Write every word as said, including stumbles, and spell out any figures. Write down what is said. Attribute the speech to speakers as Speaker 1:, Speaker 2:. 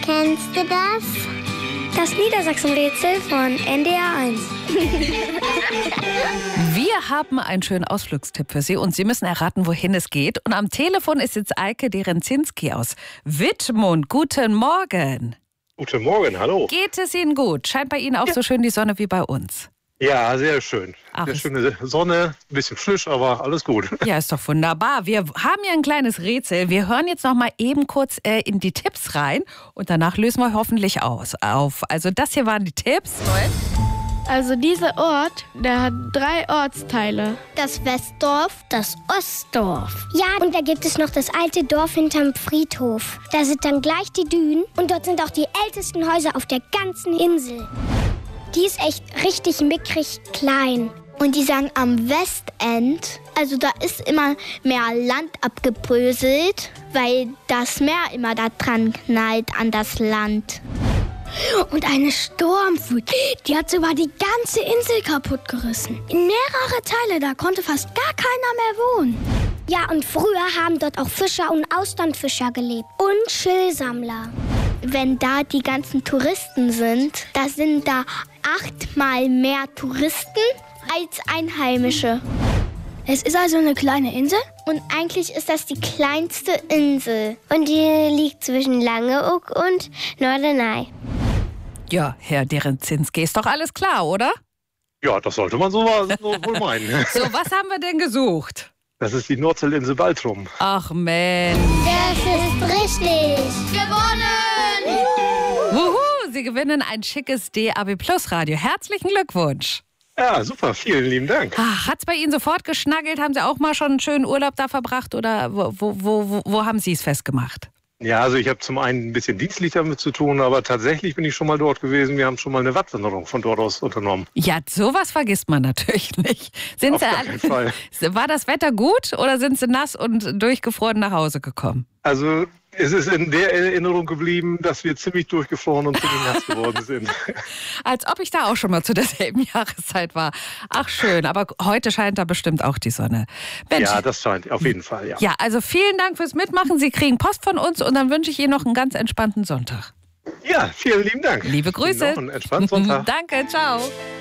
Speaker 1: Kennst du das?
Speaker 2: Das Niedersachsen-Rätsel von N D R eins.
Speaker 3: Wir haben einen schönen Ausflugstipp für Sie und Sie müssen erraten, wohin es geht. Und am Telefon ist jetzt Eike Derenzinski aus Wittmund. Guten Morgen.
Speaker 4: Guten Morgen, hallo.
Speaker 3: Geht es Ihnen gut? Scheint bei Ihnen auch ja. so schön die Sonne wie bei uns?
Speaker 4: Ja, sehr schön.
Speaker 3: Ach,
Speaker 4: sehr schöne Sonne, ein bisschen frisch, aber alles gut.
Speaker 3: Ja, ist doch wunderbar. Wir haben ja ein kleines Rätsel. Wir hören jetzt noch mal eben kurz äh, in die Tipps rein und danach lösen wir hoffentlich aus, auf. Also das hier waren die Tipps.
Speaker 2: Also dieser Ort, der hat drei Ortsteile.
Speaker 1: Das Westdorf, das Ostdorf. Ja, und da gibt es noch das alte Dorf hinterm Friedhof. Da sind dann gleich die Dünen und dort sind auch die ältesten Häuser auf der ganzen Insel. Die ist echt richtig mickrig klein. Und die sagen am Westend, also da ist immer mehr Land abgebröselt, weil das Meer immer da dran knallt an das Land. Und eine Sturmflut, die hat sogar die ganze Insel kaputt gerissen. In mehrere Teile, da konnte fast gar keiner mehr wohnen. Ja, und früher haben dort auch Fischer und Austernfischer gelebt. Und Schillsammler. Wenn da die ganzen Touristen sind, da sind da achtmal mehr Touristen als Einheimische. Es ist also eine kleine Insel? Und eigentlich ist das die kleinste Insel. Und die liegt zwischen Langeoog und Norderney.
Speaker 3: Ja, Herr Derenzinski, ist doch alles klar, oder?
Speaker 4: Ja, das sollte man so, so wohl meinen.
Speaker 3: So, was haben wir denn gesucht?
Speaker 4: Das ist die Nordseeinsel Baltrum.
Speaker 3: Ach Mensch.
Speaker 1: Das ist richtig.
Speaker 3: Gewonnen! Wuhu, Sie gewinnen ein schickes D A B Plus Radio. Herzlichen Glückwunsch.
Speaker 4: Ja, super, vielen lieben Dank.
Speaker 3: Hat es bei Ihnen sofort geschnackelt? Haben Sie auch mal schon einen schönen Urlaub da verbracht oder wo, wo, wo, wo haben Sie es festgemacht?
Speaker 4: Ja, also ich habe zum einen ein bisschen dienstlich damit zu tun, aber tatsächlich bin ich schon mal dort gewesen. Wir haben schon mal eine Wattwanderung von dort aus unternommen.
Speaker 3: Ja, sowas vergisst man natürlich nicht. Sind
Speaker 4: Auf
Speaker 3: Sie
Speaker 4: gar keinen Fall.
Speaker 3: War das Wetter gut oder sind Sie nass und durchgefroren nach Hause gekommen?
Speaker 4: Also es ist in der Erinnerung geblieben, dass wir ziemlich durchgefroren und ziemlich nass geworden sind.
Speaker 3: Als ob ich da auch schon mal zu derselben Jahreszeit war. Ach schön, aber heute scheint da bestimmt auch die Sonne. Mensch.
Speaker 4: Ja, das scheint auf jeden Fall, ja.
Speaker 3: Ja, also vielen Dank fürs Mitmachen. Sie kriegen Post von uns und dann wünsche ich Ihnen noch einen ganz entspannten Sonntag.
Speaker 4: Ja, vielen lieben Dank.
Speaker 3: Liebe Grüße.
Speaker 4: Ihnen noch einen entspannten Sonntag.
Speaker 3: Danke, ciao.